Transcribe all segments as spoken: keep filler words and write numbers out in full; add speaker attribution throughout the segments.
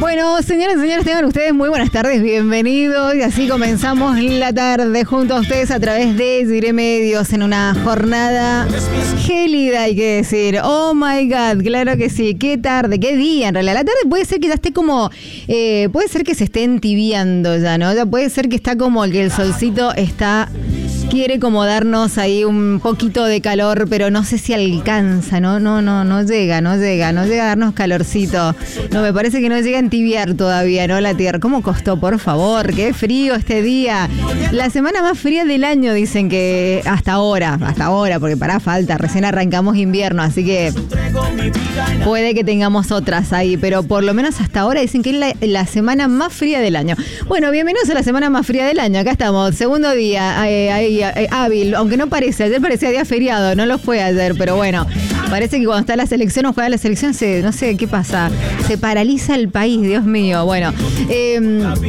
Speaker 1: Bueno, señoras y señores, tengan ustedes muy buenas tardes, bienvenidos. Y así comenzamos la tarde junto a ustedes a través de Ziré Medios en una jornada gélida, hay que decir. Oh my God, claro que sí. Qué tarde, qué día en realidad. La tarde puede ser que ya esté como, eh, puede ser que se esté entibiando ya, ¿no? Ya puede ser que está como que el solcito está... Quiere como darnos ahí un poquito de calor, pero no sé si alcanza, no, no, no, no llega, no llega, no llega a darnos calorcito. No, me parece que no llega a entibiar todavía, ¿no? La tierra. ¿Cómo costó, por favor? Qué frío este día. La semana más fría del año, dicen que hasta ahora, hasta ahora, porque para falta, recién arrancamos invierno, así que puede que tengamos otras ahí, pero por lo menos hasta ahora dicen que es la, la semana más fría del año. Bueno, bienvenidos a la semana más fría del año. Acá estamos, segundo día, eh, ahí hábil, aunque no parece, ayer parecía día feriado, no lo fue ayer, pero bueno, parece que cuando está la selección o juega la selección, se, no sé qué pasa, se paraliza el país, Dios mío. Bueno, eh,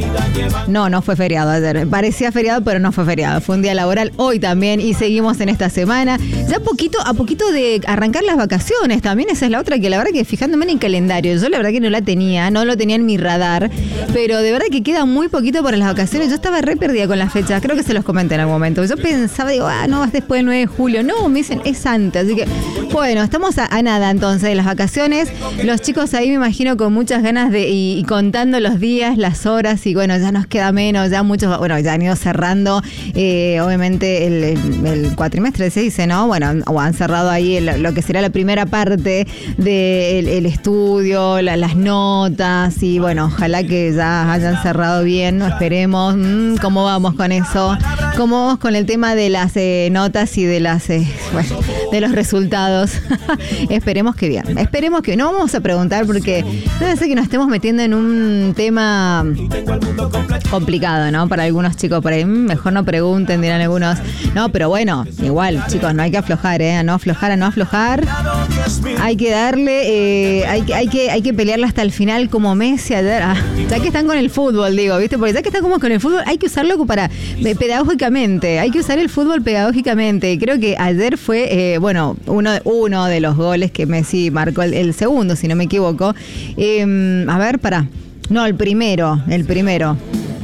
Speaker 1: no, no fue feriado ayer, parecía feriado, pero no fue feriado, fue un día laboral hoy también y seguimos en esta semana, ya poquito a poquito de arrancar las vacaciones, también esa es la otra que la verdad que fijándome en el calendario, yo la verdad que no la tenía, no lo tenía en mi radar, pero de verdad que queda muy poquito para las vacaciones, yo estaba re perdida con las fechas, creo que se los comenté en algún momento, yo pensaba, digo, ah, no, es después del nueve de julio. No, me dicen, es antes. Así que, bueno, estamos a, a nada entonces de las vacaciones. Los chicos ahí me imagino con muchas ganas de, y, y contando los días, las horas, y bueno, ya nos queda menos, ya muchos, bueno, ya han ido cerrando, eh, obviamente, el, el, el cuatrimestre se dice, ¿no? Bueno, o han cerrado ahí el, lo que será la primera parte del el estudio, la, las notas, y bueno, ojalá que ya hayan cerrado bien, ¿no? Esperemos. Mm, ¿Cómo vamos con eso? ¿Cómo vamos con el tema de las eh, notas y de las eh, bueno, de los resultados? Esperemos que bien. Esperemos que no vamos a preguntar porque debe ser que nos estemos metiendo en un tema complicado, ¿no? Para algunos chicos por ahí, mejor no pregunten, dirán algunos. No, pero bueno, igual, chicos, no hay que aflojar, ¿eh? A no aflojar, a no aflojar. Hay que darle, eh, hay, hay, que, hay que pelearla hasta el final como Messi ayer. Ah, ya que están con el fútbol, digo, ¿viste? Porque ya que están como con el fútbol, hay que usarlo para eh, pedagógicamente. Hay que usar el fútbol pedagógicamente. Creo que ayer fue, eh, bueno, uno, uno de los goles que Messi marcó, el, el segundo, si no me equivoco. Eh, a ver, pará. No, el primero, el primero.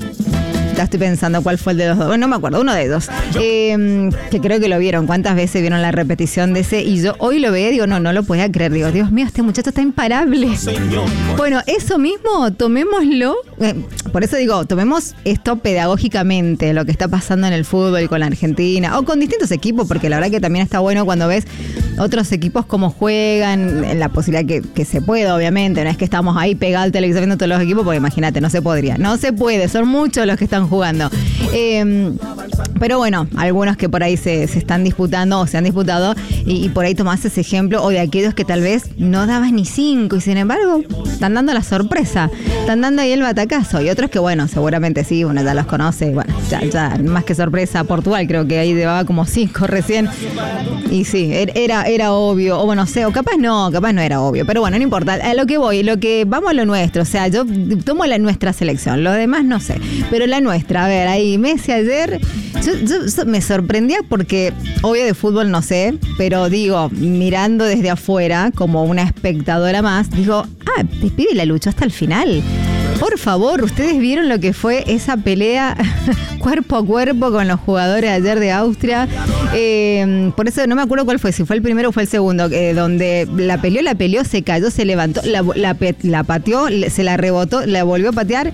Speaker 1: Ya estoy pensando cuál fue el de los dos. Bueno, no me acuerdo, uno de ellos. Eh, que creo que lo vieron. ¿Cuántas veces vieron la repetición de ese? Y yo hoy lo veía, digo, no, no lo podía creer. Digo, Dios mío, este muchacho está imparable. Bueno, eso mismo, tomémoslo. Eh, por eso digo, tomemos esto pedagógicamente, lo que está pasando en el fútbol con la Argentina, o con distintos equipos, porque la verdad que también está bueno cuando ves otros equipos cómo juegan, en la posibilidad que, que se pueda, obviamente. No es que estamos ahí pegados al televisor viendo todos los equipos, porque imagínate, no se podría. No se puede, son muchos los que están jugando. Eh, pero bueno, algunos que por ahí se, se están disputando o se han disputado y, y por ahí tomás ese ejemplo o de aquellos que tal vez no dabas ni cinco y sin embargo están dando la sorpresa, están dando ahí el batacazo y otros que bueno, seguramente sí, uno ya los conoce, bueno, ya, ya más que sorpresa, Portugal creo que ahí llevaba como cinco recién y sí, era, era obvio, o bueno, no sé, o capaz no, capaz no era obvio, pero bueno, no importa, a lo que voy, lo que vamos a lo nuestro, o sea, yo tomo la nuestra selección, lo demás no sé, pero la nuestra. A ver, ahí Messi ayer, yo, yo me sorprendía porque, obvio de fútbol no sé, pero digo, mirando desde afuera, como una espectadora más, digo, ah, te pibe la luchó hasta el final. Por favor, ¿ustedes vieron lo que fue esa pelea cuerpo a cuerpo con los jugadores ayer de Austria? Eh, por eso no me acuerdo cuál fue, si fue el primero o fue el segundo, eh, donde la peleó, la peleó, se cayó, se levantó, la, la, la pateó, se la rebotó, la volvió a patear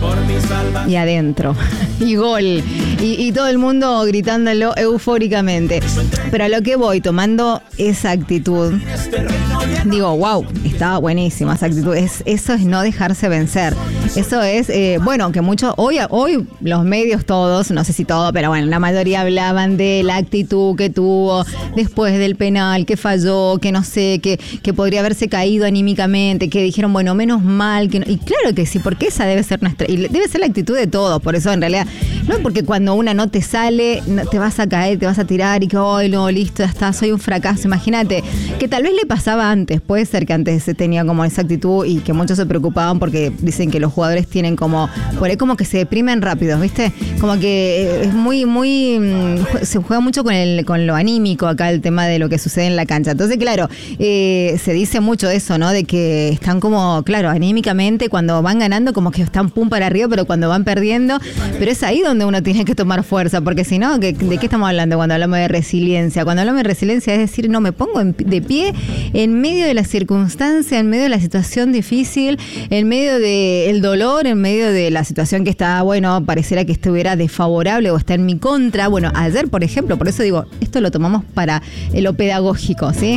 Speaker 1: y adentro. Y gol. Y, y todo el mundo gritándolo eufóricamente. Pero a lo que voy, tomando esa actitud, digo, wow, estaba buenísima esa actitud. Es, eso es no dejarse vencer. Eso es, eh, bueno, que muchos, hoy, hoy los medios todos, no sé si todo, pero bueno, la mayoría hablaban de la actitud que tuvo después del penal, que falló, que no sé, que, que podría haberse caído anímicamente, que dijeron, bueno, menos mal. Que no, y claro que sí, porque esa debe ser nuestra, y debe ser la actitud de todos. Por eso en realidad No porque cuando una no te sale, no, te vas a caer, te vas a tirar y que, oh, no, listo, ya está, soy un fracaso. Imagínate, que tal vez le pasaba antes, puede ser que antes se tenía como esa actitud y que muchos se preocupaban porque dicen que los jugadores tienen como, por ahí como que se deprimen rápido, ¿viste? Como que es muy, muy, se juega mucho con el, con lo anímico acá el tema de lo que sucede en la cancha. Entonces, claro, eh, se dice mucho eso, ¿no? De que están como, claro, anímicamente cuando van ganando como que están pum para arriba, pero cuando van perdiendo, pero es ahí donde uno tiene que tomar fuerza, porque si no, ¿de qué estamos hablando cuando hablamos de resiliencia? Cuando hablamos de resiliencia es decir, no, me pongo en, de pie en medio de la circunstancia, en medio de la situación difícil, en medio del dolor, en medio de la situación que está, bueno, pareciera que estuviera desfavorable o está en mi contra. Bueno, ayer, por ejemplo, por eso digo, esto lo tomamos para lo pedagógico, ¿sí?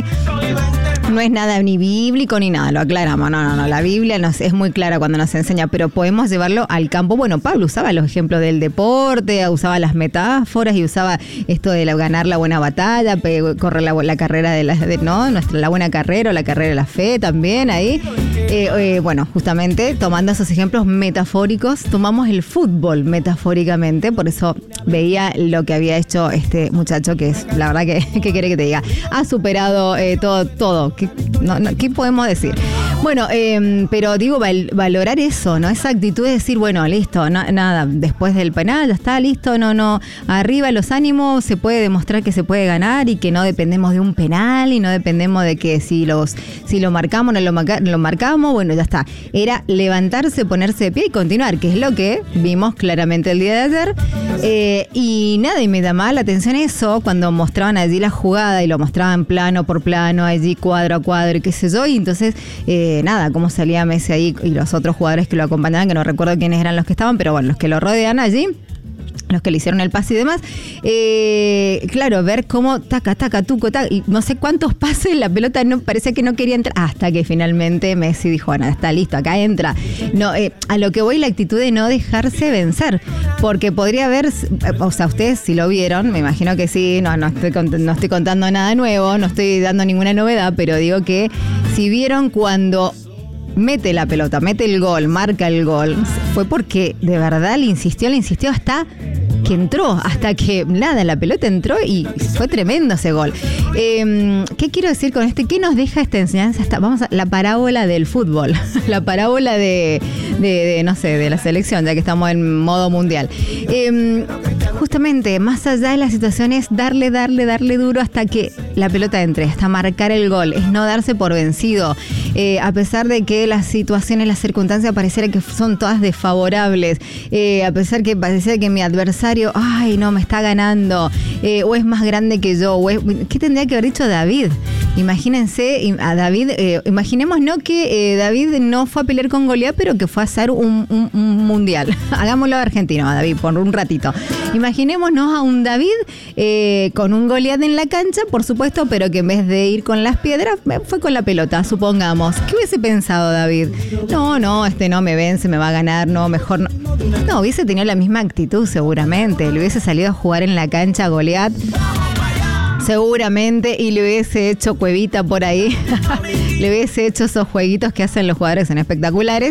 Speaker 1: No es nada ni bíblico ni nada, lo aclaramos. No, no, no. La Biblia nos, es muy clara cuando nos enseña, pero podemos llevarlo al campo. Bueno, Pablo usaba los ejemplos del deporte, usaba las metáforas y usaba esto de la, ganar la buena batalla, correr la, la carrera de la, de, ¿no? Nuestra, la buena carrera o la carrera de la fe también ahí. Eh, eh, bueno, justamente tomando esos ejemplos metafóricos, tomamos el fútbol metafóricamente, por eso veía lo que había hecho este muchacho, que es la verdad que, ¿qué quiere que te diga? Ha superado eh, todo, todo. ¿Qué, no, no, ¿qué podemos decir? Bueno, eh, pero digo, val, valorar eso, ¿no? Esa actitud de decir, bueno, listo, no, nada, después del penal, ya está, listo, no, no, arriba los ánimos, se puede demostrar que se puede ganar y que no dependemos de un penal y no dependemos de que si los si lo marcamos, no lo, marca, lo marcamos, bueno, ya está. Era levantarse, ponerse de pie y continuar, que es lo que vimos claramente el día de ayer. Eh, y nada, y me llamaba la atención eso, cuando mostraban allí la jugada y lo mostraban plano por plano, allí cuadro a cuadro y qué sé yo, y entonces... Eh, nada, cómo salía Messi ahí y los otros jugadores que lo acompañaban, que no recuerdo quiénes eran los que estaban, pero bueno, los que lo rodean allí, los que le hicieron el pase y demás, eh, claro, ver cómo taca, taca, tuco, taca, y no sé cuántos pases, la pelota no parecía que no quería entrar, hasta que finalmente Messi dijo, bueno, está listo, acá entra. No, eh, a lo que voy, la actitud de no dejarse vencer, porque podría haber, o sea, ustedes si lo vieron, me imagino que sí, no, no estoy, no estoy contando nada nuevo, no estoy dando ninguna novedad, pero digo que si vieron cuando mete la pelota, mete el gol, marca el gol, fue porque de verdad le insistió, le insistió hasta que entró, hasta que nada, la pelota entró y fue tremendo ese gol. Eh, ¿Qué quiero decir con este? ¿Qué nos deja esta enseñanza? Esta, vamos a la parábola del fútbol, la parábola de, de, de, no sé, de la selección, ya que estamos en modo mundial. Eh, justamente, más allá de las situaciones, darle, darle, darle duro hasta que la pelota entre, hasta marcar el gol, es no darse por vencido. Eh, a pesar de que las situaciones, las circunstancias pareciera que son todas desfavorables, eh, a pesar que pareciera que mi adversario, ay, no, me está ganando, eh, o es más grande que yo, o es, ¿qué tendría que haber dicho David? Imagínense a David, eh, imaginemos no que eh, David no fue a pelear con Goliat, pero que fue a hacer un, un, un mundial. Hagámoslo argentino, a David, por un ratito. Imaginémonos a un David eh, con un Goliat en la cancha, por supuesto, pero que en vez de ir con las piedras, fue con la pelota, supongamos. ¿Qué hubiese pensado David? No, no, este no me vence, me va a ganar, no, mejor no. No, hubiese tenido la misma actitud seguramente. Le hubiese salido a jugar en la cancha a Goliat, seguramente, y le hubiese hecho cuevita por ahí. Le hubiese hecho esos jueguitos que hacen los jugadores, son espectaculares.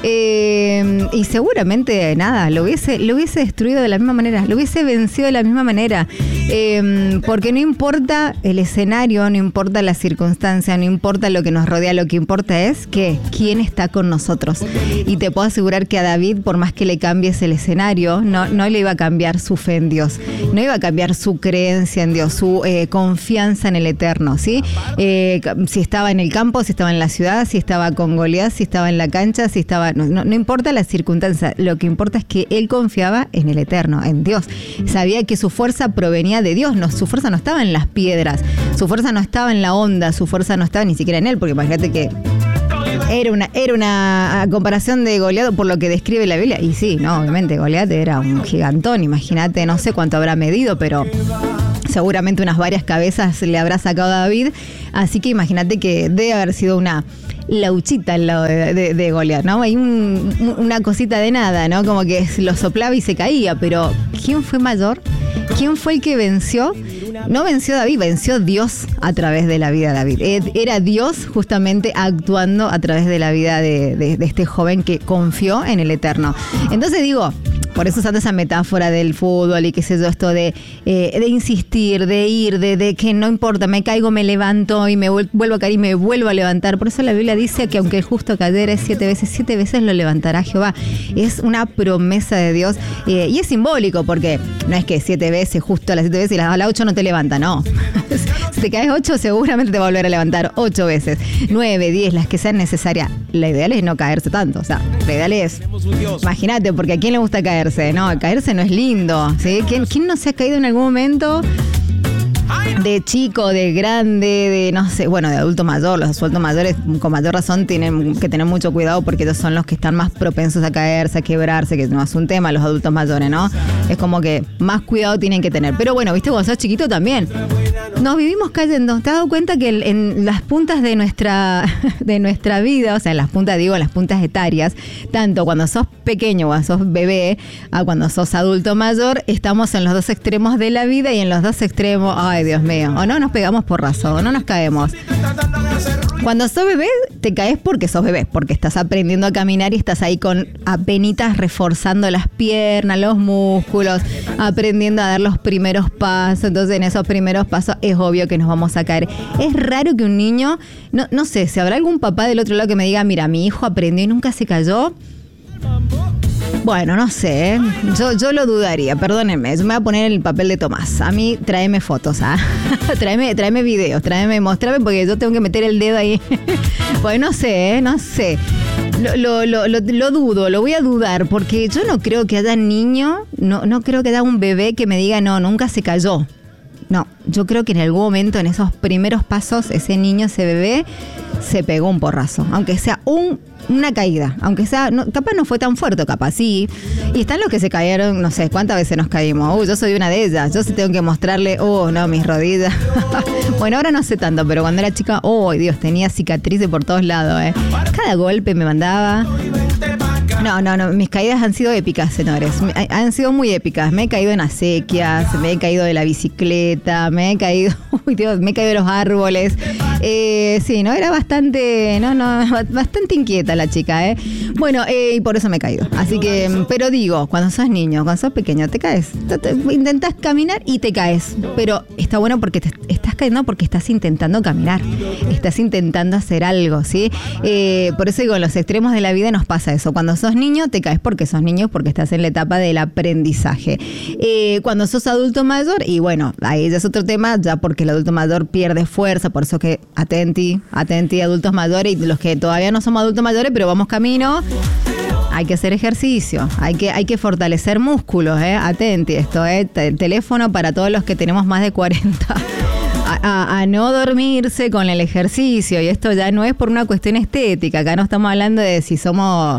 Speaker 1: Eh, y seguramente, nada, lo hubiese, lo hubiese destruido de la misma manera, lo hubiese vencido de la misma manera. Eh, porque no importa el escenario, no importa la circunstancia, no importa lo que nos rodea, lo que importa es que quién está con nosotros. Y te puedo asegurar que a David, por más que le cambies el escenario, no, no le iba a cambiar su fe en Dios, no iba a cambiar su creencia en Dios, su eh, confianza en el Eterno, ¿sí? Eh, si estaba en el campo, si estaba en la ciudad, si estaba con Goliat, si estaba en la cancha, si estaba... No, no, no importa la circunstancia, lo que importa es que él confiaba en el Eterno, en Dios. Sabía que su fuerza provenía de Dios, no, su fuerza no estaba en las piedras, su fuerza no estaba en la onda, su fuerza no estaba ni siquiera en él, porque imagínate que era una, era una comparación de Goliat por lo que describe la Biblia. Y sí, no, obviamente Goliat era un gigantón, imagínate, no sé cuánto habrá medido, pero... seguramente unas varias cabezas le habrá sacado a David, así que imagínate que debe haber sido una lauchita al lado de, de, de Goliat, ¿no? Hay un, una cosita de nada, ¿no? Como que lo soplaba y se caía, pero ¿quién fue mayor? ¿Quién fue el que venció? No venció David, venció Dios a través de la vida de David. Era Dios justamente actuando a través de la vida de, de, de este joven que confió en el Eterno. Entonces digo, por eso usando esa metáfora del fútbol y qué sé yo, esto de, eh, de insistir, de ir, de, de que no importa, me caigo, me levanto y me vuelvo a caer y me vuelvo a levantar. Por eso la Biblia dice que aunque el justo cayere siete veces, siete veces lo levantará Jehová. Es una promesa de Dios eh, y es simbólico porque no es que siete veces, justo a las siete veces y a las ocho no te levanta, no. Si te caes ocho, seguramente te va a volver a levantar ocho veces. Nueve, diez, las que sean necesarias. La ideal es no caerse tanto, o sea, la ideal es, imagínate, porque a quién le gusta caerse, no, caerse no es lindo, ¿sí? ¿Quién, quién no se ha caído en algún momento? De chico, de grande, de no sé, bueno, de adulto mayor. Los adultos mayores con mayor razón tienen que tener mucho cuidado porque ellos son los que están más propensos a caerse, a quebrarse, que no es un tema los adultos mayores, ¿no? Es como que más cuidado tienen que tener. Pero bueno, viste, cuando sos chiquito también nos vivimos cayendo. ¿Te has dado cuenta que en las puntas de nuestra de nuestra vida, o sea, en las puntas, digo, en las puntas etarias, tanto cuando sos pequeño, cuando sos bebé, a cuando sos adulto mayor, estamos en los dos extremos de la vida y en los dos extremos, ay Dios mío, o no nos pegamos porrazo, o no nos caemos. Cuando sos bebé, te caes porque sos bebé, porque estás aprendiendo a caminar y estás ahí con apenitas reforzando las piernas, los músculos, aprendiendo a dar los primeros pasos. Entonces, en esos primeros pasos es obvio que nos vamos a caer. Es raro que un niño, no, no sé, si habrá algún papá del otro lado que me diga, mira, mi hijo aprendió y nunca se cayó. Bueno, no sé, ¿eh? yo, yo lo dudaría, perdónenme, yo me voy a poner en el papel de Tomás. A mí, tráeme fotos, ¿ah? tráeme, tráeme videos, tráeme, mostrame, porque yo tengo que meter el dedo ahí. Pues no sé, ¿eh? no sé. Lo, lo, lo, lo, lo dudo, lo voy a dudar, porque yo no creo que haya niño, no, no creo que haya un bebé que me diga, no, nunca se cayó. No, yo creo que en algún momento, en esos primeros pasos, ese niño, ese bebé, se pegó un porrazo, aunque sea un... una caída, aunque sea, no, capaz no fue tan fuerte, capaz sí. Y están los que se cayeron, no sé, ¿cuántas veces nos caímos? Uh, yo soy una de ellas, yo sí tengo que mostrarle, oh, no, mis rodillas. Bueno, ahora no sé tanto, pero cuando era chica, oh, Dios, tenía cicatrices por todos lados, eh. Cada golpe me mandaba. No, no, no, mis caídas han sido épicas, señores. Han sido muy épicas. Me he caído en acequias, me he caído de la bicicleta, me he caído, uy Dios, me he caído de los árboles. Eh, sí, no, era bastante, no, no, bastante inquieta la chica, ¿eh? Bueno, eh, y por eso me he caído. Así que, pero digo, cuando sos niño, cuando sos pequeño, te caes. Intentás caminar y te caes. Pero está bueno porque te estás cayendo porque estás intentando caminar. Estás intentando hacer algo, ¿sí? Eh, por eso digo, en los extremos de la vida nos pasa eso. Cuando sos niño, te caes porque sos niño, porque estás en la etapa del aprendizaje. Eh, cuando sos adulto mayor, y bueno, ahí ya es otro tema, ya porque el adulto mayor pierde fuerza, por eso que atenti, atenti adultos mayores y los que todavía no somos adultos mayores, pero vamos camino, hay que hacer ejercicio, hay que, hay que fortalecer músculos, eh, atenti, esto es eh, teléfono para todos los que tenemos más de cuarenta. A, a, a no dormirse con el ejercicio, y esto ya no es por una cuestión estética, acá no estamos hablando de si somos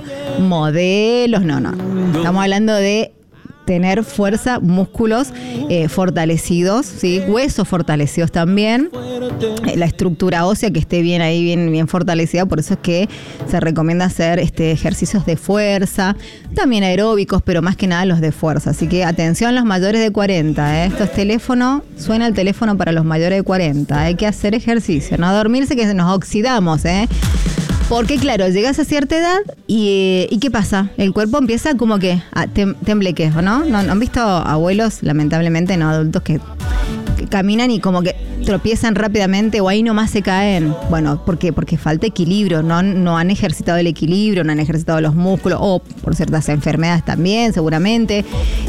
Speaker 1: modelos, no, no, estamos hablando de tener fuerza, músculos eh, fortalecidos, ¿sí? Huesos fortalecidos también, eh, la estructura ósea que esté bien ahí, bien, bien fortalecida, por eso es que se recomienda hacer este, ejercicios de fuerza, también aeróbicos, pero más que nada los de fuerza. Así que atención los mayores de cuarenta, ¿eh? Esto es teléfono, suena el teléfono para los mayores de cuarenta, hay que hacer ejercicio, no dormirse que nos oxidamos, ¿eh? Porque claro, llegas a cierta edad y, y ¿qué pasa? El cuerpo empieza como que a tem, temblequeo, ¿no? ¿no? ¿Han visto abuelos, lamentablemente, no adultos, que, que caminan y como que tropiezan rápidamente o ahí nomás se caen? Bueno, ¿por qué? Porque falta equilibrio, no, no han ejercitado el equilibrio, no han ejercitado los músculos, o por ciertas enfermedades también, seguramente,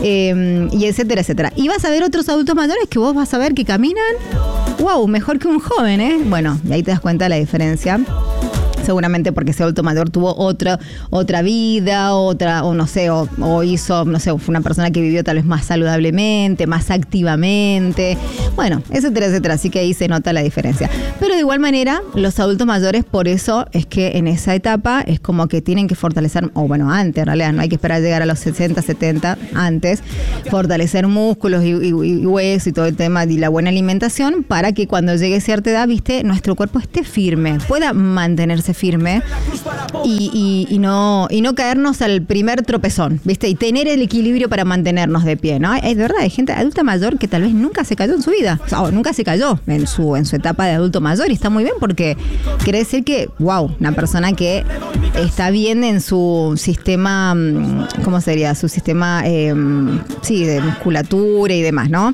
Speaker 1: eh, y etcétera, etcétera. Y vas a ver otros adultos mayores que vos vas a ver que caminan, wow, mejor que un joven, ¿eh? Bueno, y ahí te das cuenta de la diferencia. Seguramente porque ese adulto mayor tuvo otra otra vida, otra, o no sé, o, o hizo, no sé, fue una persona que vivió tal vez más saludablemente, más activamente, bueno, etcétera, etcétera, así que ahí se nota la diferencia. Pero de igual manera, los adultos mayores, por eso es que en esa etapa es como que tienen que fortalecer, o bueno, antes en realidad, no hay que esperar a llegar a los sesenta, setenta, antes, fortalecer músculos y, y, y huesos y todo el tema y la buena alimentación para que cuando llegue cierta edad, viste, nuestro cuerpo esté firme, pueda mantenerse firme y, y, y, no, y no caernos al primer tropezón, ¿viste? Y tener el equilibrio para mantenernos de pie, ¿no? Es de verdad, hay gente adulta mayor que tal vez nunca se cayó en su vida, o sea, nunca se cayó en su, en su etapa de adulto mayor, y está muy bien porque quiere decir que, wow, una persona que está bien en su sistema, ¿cómo sería? Su sistema, eh, sí, de musculatura y demás, ¿no?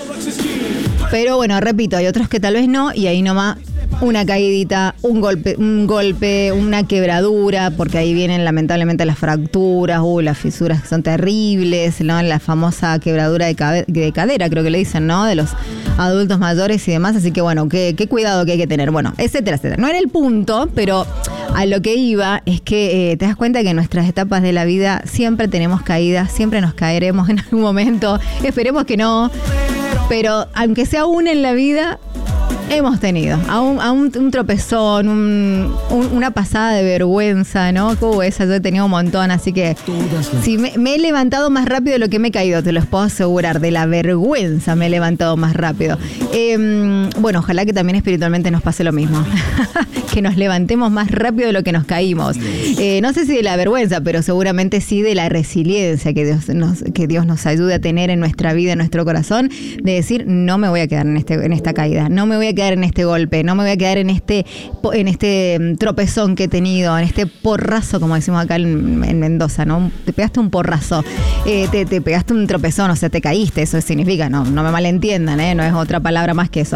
Speaker 1: Pero bueno, repito, hay otros que tal vez no, y ahí nomás una caidita, un golpe, un golpe, una quebradura, porque ahí vienen lamentablemente las fracturas, uh, las fisuras que son terribles, ¿no? La famosa quebradura de, cabe- de cadera, creo que le dicen, ¿no? De los adultos mayores y demás, así que bueno, qué, qué cuidado que hay que tener, bueno, etcétera, etcétera. No era el punto, pero a lo que iba es que eh, te das cuenta que en nuestras etapas de la vida siempre tenemos caídas, siempre nos caeremos en algún momento, esperemos que no, pero aunque sea una en la vida, hemos tenido a un, a un, un tropezón, un, un, una pasada de vergüenza, ¿no? Como esa, yo he tenido un montón, así que sí, me, me he levantado más rápido de lo que me he caído, te los puedo asegurar, de la vergüenza me he levantado más rápido. Eh, bueno, ojalá que también espiritualmente nos pase lo mismo, que nos levantemos más rápido de lo que nos caímos. Eh, no sé si de la vergüenza, pero seguramente sí de la resiliencia que Dios nos, que Dios nos ayude a tener en nuestra vida, en nuestro corazón, de decir, no me voy a quedar en, este, en esta caída, no me voy a quedar en este golpe, no me voy a quedar en este en este tropezón que he tenido, en este porrazo, como decimos acá en, en Mendoza, ¿no? Te pegaste un porrazo, eh, te, te pegaste un tropezón, o sea, te caíste, eso significa, no, no me malentiendan, ¿eh? No es otra palabra más que eso.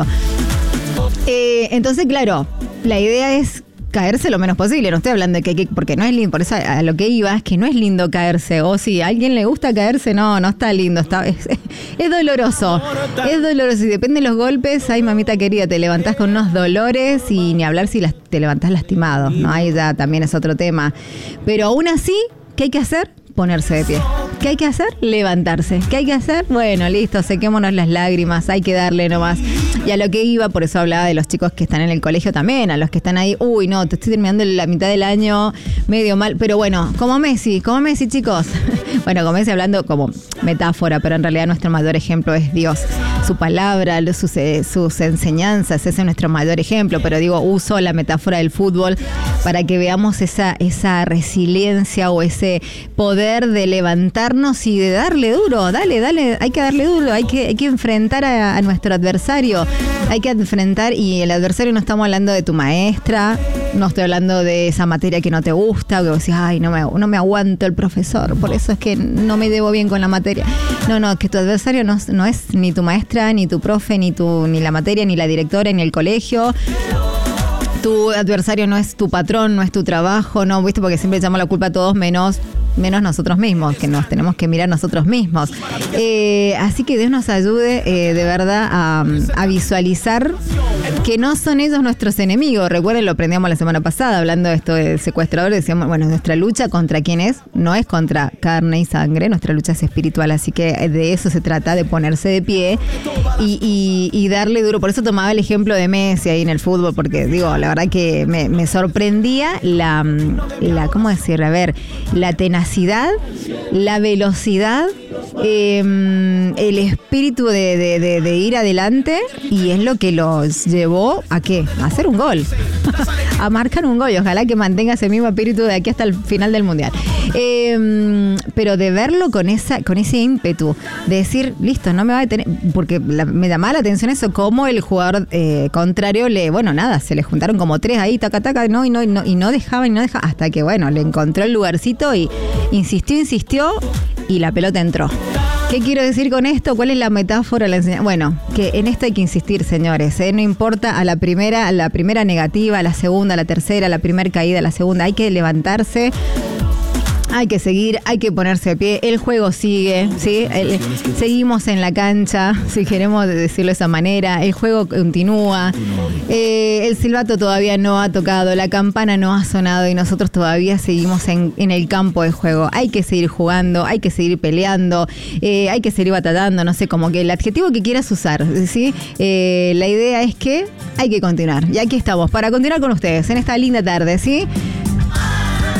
Speaker 1: Eh, entonces, claro, la idea es caerse lo menos posible, no estoy hablando de que, que porque no es lindo, por eso a, a lo que iba es que no es lindo caerse, o si a alguien le gusta caerse, no, no está lindo, está, es, es doloroso, es doloroso, y depende de los golpes, ay mamita querida, te levantás con unos dolores y ni hablar si las, te levantás lastimado, ¿no? Ahí ya también es otro tema, pero aún así, ¿qué hay que hacer? Ponerse de pie. ¿Qué hay que hacer? Levantarse. ¿Qué hay que hacer? Bueno, listo, sequémonos las lágrimas, hay que darle nomás. Y a lo que iba, por eso hablaba de los chicos que están en el colegio también, a los que están ahí, uy, no, te estoy terminando la mitad del año medio mal, pero bueno, como Messi, como Messi, chicos. Bueno, como Messi hablando como metáfora, pero en realidad nuestro mayor ejemplo es Dios. Su palabra, sus, sus enseñanzas, ese es nuestro mayor ejemplo, pero digo, uso la metáfora del fútbol para que veamos esa, esa resiliencia o ese poder de levantarnos y de darle duro, dale, dale, hay que darle duro, hay que, hay que enfrentar a, a nuestro adversario, hay que enfrentar, y el adversario no estamos hablando de tu maestra, no estoy hablando de esa materia que no te gusta, o que vos decís, ay, no me, no me aguanto el profesor, por eso es que no me llevo bien con la materia. No, no, que tu adversario no, no es ni tu maestra, ni tu profe, ni tu, ni la materia, ni la directora, ni el colegio. Tu adversario no es tu patrón, no es tu trabajo, no, viste, porque siempre echamos la culpa a todos menos menos nosotros mismos, que nos tenemos que mirar nosotros mismos. Eh, así que Dios nos ayude eh, de verdad a, a visualizar que no son ellos nuestros enemigos. Recuerden, lo aprendíamos la semana pasada, hablando de esto del secuestrador, decíamos, bueno, nuestra lucha contra quién es, no es contra carne y sangre, nuestra lucha es espiritual, así que de eso se trata, de ponerse de pie y, y, y darle duro. Por eso tomaba el ejemplo de Messi ahí en el fútbol, porque digo, la verdad que me, me sorprendía la, la, ¿cómo decir? A ver, la tenacidad, la velocidad, eh, el espíritu de, de, de, de ir adelante, y es lo que los llevó a ¿qué? A hacer un gol, a marcar un gol, y ojalá que mantenga ese mismo espíritu de aquí hasta el final del mundial. Eh, pero de verlo con esa, con ese ímpetu, de decir, listo, no me va a detener, porque la, me llamaba la atención eso, como el jugador eh, contrario le, bueno, nada, se le juntaron como tres ahí, taca, taca, no, y no, y no, y no dejaba, y no dejaba, hasta que, bueno, le encontró el lugarcito y insistió, insistió, y la pelota entró. ¿Qué quiero decir con esto? ¿Cuál es la metáfora? La enseñanza? Bueno, que en esto hay que insistir, señores, ¿eh? No importa a la primera, a la primera negativa, a la segunda, a la tercera, a la primera caída, a la segunda, hay que levantarse. Hay que seguir, hay que ponerse de pie, el juego sigue, ¿sí? El, seguimos en la cancha, si queremos decirlo de esa manera, el juego continúa, eh, el silbato todavía no ha tocado, la campana no ha sonado y nosotros todavía seguimos en, en el campo de juego. Hay que seguir jugando, hay que seguir peleando, eh, hay que seguir batallando, no sé, como que el adjetivo que quieras usar, ¿sí? Eh, la idea es que hay que continuar, y aquí estamos, para continuar con ustedes en esta linda tarde, ¿sí?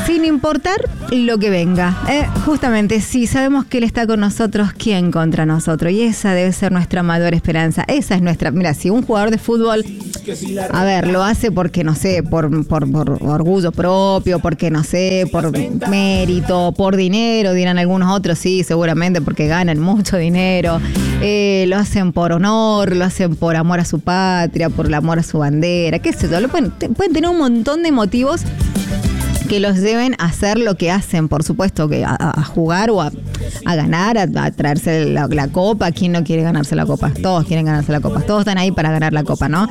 Speaker 1: sin importar lo que venga. Eh, justamente, si sabemos que Él está con nosotros, ¿quién contra nosotros? Y esa debe ser nuestra mayor esperanza. Esa es nuestra... Mira, si un jugador de fútbol, a ver, lo hace porque, no sé, por, por, por orgullo propio, porque, no sé, por mérito, por dinero, dirán algunos otros, sí, seguramente porque ganan mucho dinero. Eh, lo hacen por honor, lo hacen por amor a su patria, por el amor a su bandera, qué sé yo. Lo pueden, pueden tener un montón de motivos que los lleven a hacer lo que hacen, por supuesto, que a, a jugar o a, a ganar, a, a traerse la, la copa. ¿Quién no quiere ganarse la copa? Todos quieren ganarse la copa, todos están ahí para ganar la copa, ¿no?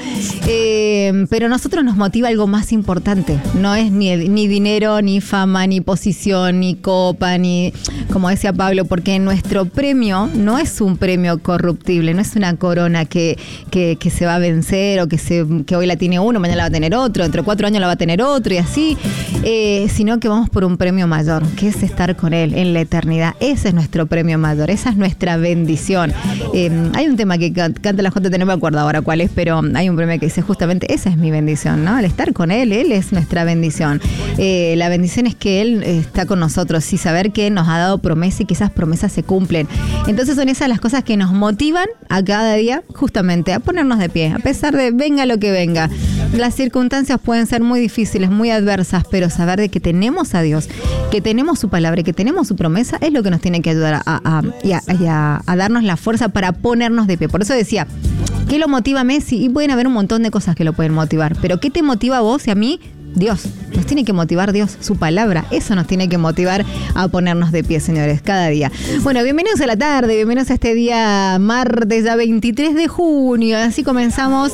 Speaker 1: Eh, pero a nosotros nos motiva algo más importante, no es ni, ni dinero, ni fama, ni posición, ni copa, ni, como decía Pablo, porque nuestro premio no es un premio corruptible, no es una corona que, que, que se va a vencer o que, se, que hoy la tiene uno, mañana la va a tener otro, dentro de cuatro años la va a tener otro y así. Eh, sino que vamos por un premio mayor, que es estar con Él en la eternidad. Ese es nuestro premio mayor, esa es nuestra bendición. Eh, hay un tema que canta la J T, no me acuerdo ahora cuál es, pero hay un premio que dice justamente, esa es mi bendición, ¿no? Al estar con Él, Él es nuestra bendición. Eh, la bendición es que Él está con nosotros y saber que nos ha dado promesas y que esas promesas se cumplen. Entonces son esas las cosas que nos motivan a cada día justamente a ponernos de pie, a pesar de venga lo que venga. Las circunstancias pueden ser muy difíciles, muy adversas, pero saber de que tenemos a Dios, que tenemos su palabra y que tenemos su promesa es lo que nos tiene que ayudar a, a, a, a, a darnos la fuerza para ponernos de pie. Por eso decía, ¿qué lo motiva a Messi? Y pueden haber un montón de cosas que lo pueden motivar, pero ¿qué te motiva a vos y a mí? Dios. Nos tiene que motivar Dios, su palabra. Eso nos tiene que motivar a ponernos de pie, señores, cada día. Bueno, bienvenidos a la tarde, bienvenidos a este día martes, ya veintitrés de junio. Así comenzamos.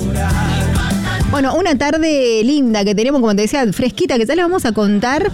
Speaker 1: Bueno, una tarde linda que tenemos, como te decía, fresquita, que ya les vamos a contar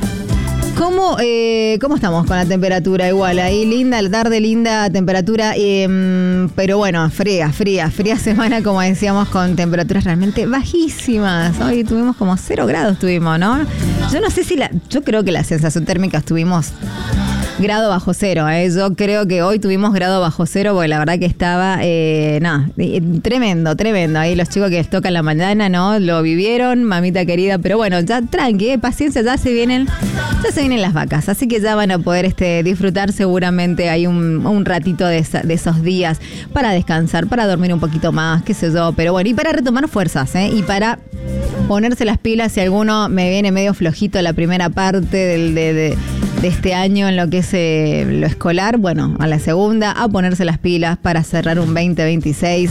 Speaker 1: cómo, eh, cómo estamos con la temperatura. Igual, ahí linda, la tarde linda, temperatura, eh, pero bueno, fría, fría, fría semana, como decíamos, con temperaturas realmente bajísimas. Hoy tuvimos como cero grados, tuvimos, ¿no? Yo no sé si la, yo creo que la sensación térmica estuvimos grado bajo cero, ¿eh? Yo creo que hoy tuvimos grado bajo cero porque la verdad que estaba, eh, no, tremendo, tremendo. Ahí los chicos que les toca en la mañana, ¿no? Lo vivieron, mamita querida, pero bueno, ya tranqui, eh, paciencia, ya se vienen, ya se vienen las vacas, así que ya van a poder este, disfrutar seguramente hay un, un ratito de, esa, de esos días para descansar, para dormir un poquito más, qué sé yo, pero bueno, y para retomar fuerzas, ¿eh? Y para ponerse las pilas si alguno me viene medio flojito la primera parte del, de, de de este año en lo que es eh, lo escolar, bueno, a la segunda, a ponerse las pilas para cerrar un veinte veintiséis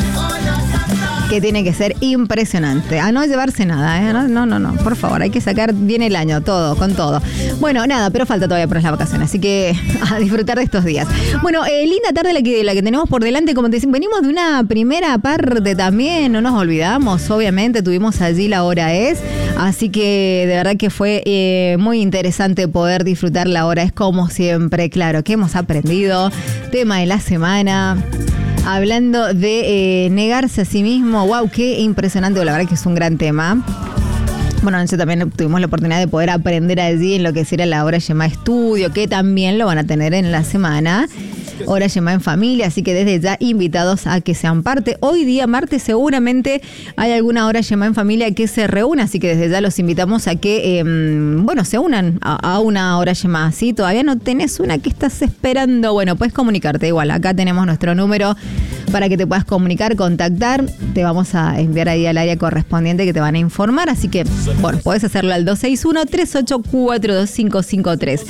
Speaker 1: que tiene que ser impresionante, a no llevarse nada, ¿eh? No, no, no, no, por favor, hay que sacar bien el año, todo, con todo. Bueno, nada, pero falta todavía por las vacaciones, así que a disfrutar de estos días. Bueno, eh, linda tarde la que, la que tenemos por delante, como te decía, venimos de una primera parte también, no nos olvidamos, obviamente, tuvimos allí La Hora Es, así que de verdad que fue eh, muy interesante poder disfrutar La Hora Es como siempre, claro, que hemos aprendido, tema de la semana. Hablando de eh, negarse a sí mismo, wow, qué impresionante, la verdad que es un gran tema. Bueno, nosotros también tuvimos la oportunidad de poder aprender allí en lo que sería la Hora Shema Estudio, que también lo van a tener en la semana. Hora Shema en familia, así que desde ya invitados a que sean parte. Hoy día martes seguramente hay alguna Hora Shema en familia que se reúna, así que desde ya los invitamos a que, eh, bueno, se unan a, a una Hora Shema. Si todavía no tenés una que estás esperando, bueno, puedes comunicarte igual. Acá tenemos nuestro número para que te puedas comunicar, contactar. Te vamos a enviar ahí al área correspondiente que te van a informar, así que, bueno, podés hacerlo al dos seis uno, tres ocho cuatro, dos cinco cinco tres.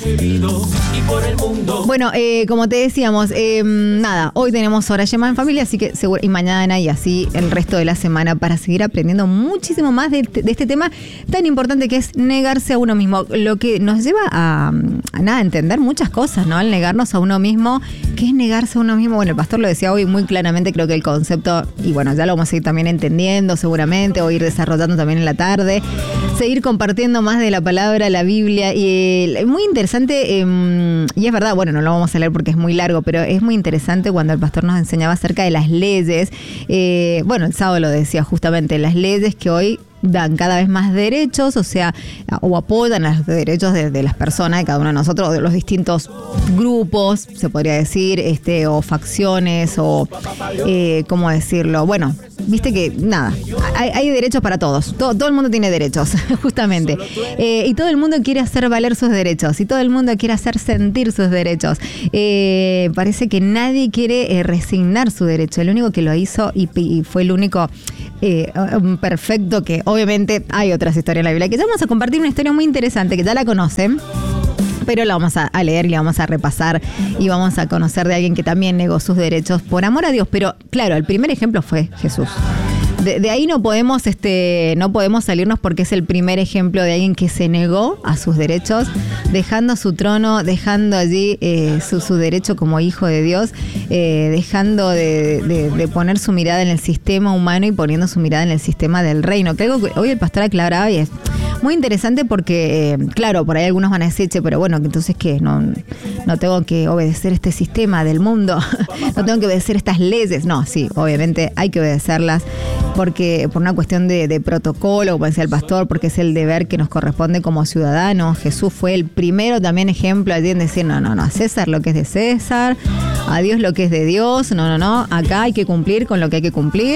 Speaker 1: Bueno, eh, como te decíamos, Eh, nada, hoy tenemos Hora Shema en familia, así que seguro, y mañana y así el resto de la semana para seguir aprendiendo muchísimo más de, de este tema tan importante que es negarse a uno mismo, lo que nos lleva a, a nada, a entender muchas cosas, ¿no? Al negarnos a uno mismo. ¿Qué es negarse a uno mismo? Bueno, el pastor lo decía hoy muy claramente, creo que el concepto, y bueno, ya lo vamos a ir también entendiendo seguramente, o ir desarrollando también en la tarde, seguir compartiendo más de la palabra, la Biblia, y eh, muy interesante, eh, y es verdad, bueno, no lo vamos a leer porque es muy largo, pero es muy interesante cuando el pastor nos enseñaba acerca de las leyes. Eh, bueno, el sábado lo decía justamente, las leyes que hoy dan cada vez más derechos, o sea, o apoyan los derechos de, de las personas, de cada uno de nosotros, de los distintos grupos, se podría decir, este, o facciones, o eh, ¿cómo decirlo? Bueno, viste que nada, hay, hay derechos para todos, todo, todo el mundo tiene derechos, justamente, eh, y todo el mundo quiere hacer valer sus derechos, y todo el mundo quiere hacer sentir sus derechos. Eh, parece que nadie quiere eh, resignar su derecho, el único que lo hizo y, y fue el único eh, perfecto, que obviamente hay otras historias en la Biblia, que ya vamos a compartir una historia muy interesante, que ya la conocen, pero la vamos a, a leer y la vamos a repasar y vamos a conocer de alguien que también negó sus derechos por amor a Dios. Pero claro, el primer ejemplo fue Jesús. De, de ahí no podemos, este, no podemos salirnos porque es el primer ejemplo de alguien que se negó a sus derechos, dejando su trono, dejando allí eh, su, su derecho como hijo de Dios, eh, dejando de, de, de poner su mirada en el sistema humano y poniendo su mirada en el sistema del reino. Que algo que hoy el pastor aclaraba y es muy interesante porque, eh, claro, por ahí algunos van a decir, che, pero bueno, entonces ¿qué? No, no tengo que obedecer este sistema del mundo, no tengo que obedecer estas leyes. No, sí, obviamente hay que obedecerlas porque por una cuestión de, de protocolo, como decía el pastor, porque es el deber que nos corresponde como ciudadanos. Jesús fue el primero también ejemplo allí en decir, no, no, no, a César lo que es de César, a Dios lo que es de Dios, no, no, no, acá hay que cumplir con lo que hay que cumplir.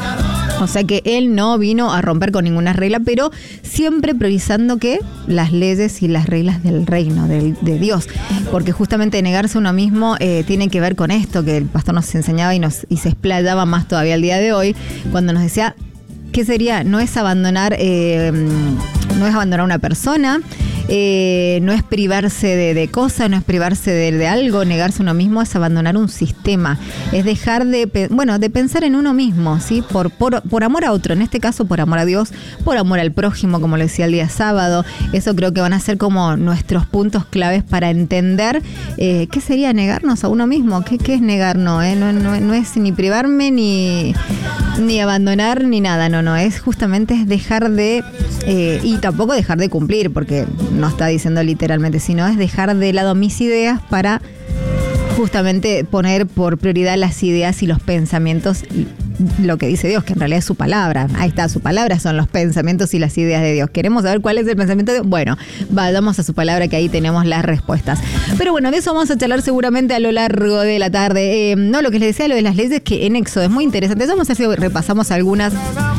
Speaker 1: O sea que él no vino a romper con ninguna regla, pero siempre priorizando que las leyes y las reglas del reino, de, de Dios. Porque justamente negarse a uno mismo eh, tiene que ver con esto que el pastor nos enseñaba y, nos, y se explayaba más todavía el día de hoy, cuando nos decía, ¿qué sería? No es abandonar, eh, no es abandonar a una persona, Eh, no es privarse de, de cosas, no es privarse de, de algo, negarse a uno mismo es abandonar un sistema, es dejar de, bueno, de pensar en uno mismo, ¿sí? Por, por, por amor a otro, en este caso por amor a Dios, por amor al prójimo, como lo decía el día sábado. Eso creo que van a ser como nuestros puntos claves para entender eh, qué sería negarnos a uno mismo, qué, qué es negarnos, ¿eh? no, no, no es ni privarme ni, ni abandonar ni nada, no, no, es justamente es dejar de, eh, y tampoco dejar de cumplir, porque no está diciendo literalmente, sino es dejar de lado mis ideas para justamente poner por prioridad las ideas y los pensamientos, lo que dice Dios, que en realidad es su palabra. Ahí está, su palabra son los pensamientos y las ideas de Dios. ¿Queremos saber cuál es el pensamiento de Dios? Bueno, vayamos a su palabra, que ahí tenemos las respuestas. Pero bueno, de eso vamos a charlar seguramente a lo largo de la tarde. Eh, no, lo que les decía, lo de las leyes, que en Éxodo es muy interesante. Vamos a ver si repasamos algunas,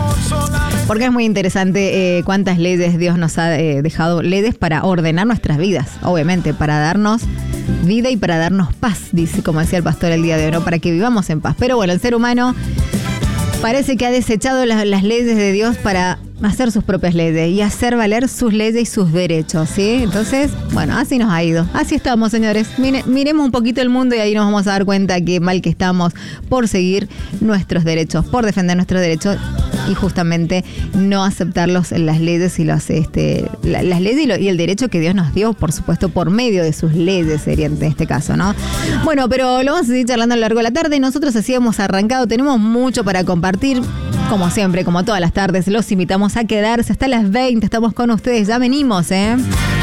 Speaker 1: porque es muy interesante eh, cuántas leyes Dios nos ha eh, dejado, leyes para ordenar nuestras vidas, obviamente, para darnos vida y para darnos paz, dice, como decía el pastor el día de hoy, ¿no? Para que vivamos en paz. Pero bueno, el ser humano parece que ha desechado las, las leyes de Dios para hacer sus propias leyes y hacer valer sus leyes y sus derechos, ¿sí? Entonces, bueno, así nos ha ido. Así estamos, señores. Mire, miremos un poquito el mundo y ahí nos vamos a dar cuenta que mal que estamos por seguir nuestros derechos, por defender nuestros derechos y justamente no aceptar los, las leyes y los este la, las leyes y, lo, y el derecho que Dios nos dio, por supuesto, por medio de sus leyes, sería en este caso, ¿no? Bueno, pero lo vamos a seguir charlando a lo largo de la tarde. Nosotros así hemos arrancado, tenemos mucho para compartir. Como siempre, como todas las tardes, los invitamos a quedarse hasta las veinte. Estamos con ustedes, ya venimos, ¿eh?